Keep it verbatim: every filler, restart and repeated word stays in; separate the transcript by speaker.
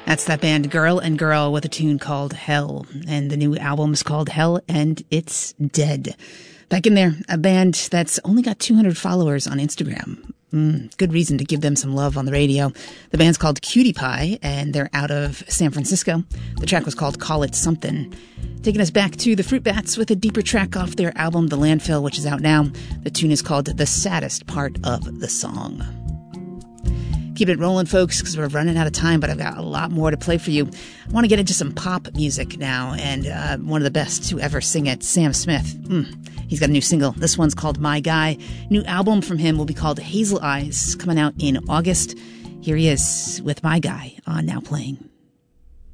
Speaker 1: That's that band Girl and Girl with a tune called Hell. And the new album is called Hell and It's Dead. Back in there, a band that's only got two hundred followers on Instagram. Mm, good reason to give them some love on the radio. The band's called Cutie Pie, and they're out of San Francisco. The track was called Call It Something. Taking us back to the Fruit Bats with a deeper track off their album, The Landfill, which is out now. The tune is called The Saddest Part of the Song. Keep it rolling, folks, because we're running out of time, but I've got a lot more to play for you. I want to get into some pop music now, and uh, one of the best to ever sing it, Sam Smith. Mm, he's got a new single. This one's called My Guy. New album from him will be called Hazel Eyes, coming out in August. Here he is with My Guy on Now Playing.